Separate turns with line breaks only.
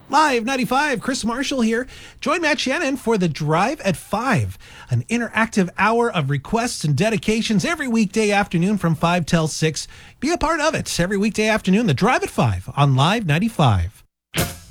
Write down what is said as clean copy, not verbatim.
Live 95, Chris Marshall here. Join Matt Shannon for the Drive at 5, an interactive hour of requests and dedications every weekday afternoon from 5 till 6. Be a part of it every weekday afternoon, the Drive at 5 on Live 95.